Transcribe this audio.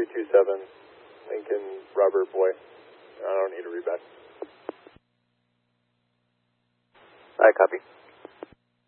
327, Lincoln, Robert, boy. I don't need a read back. I copy.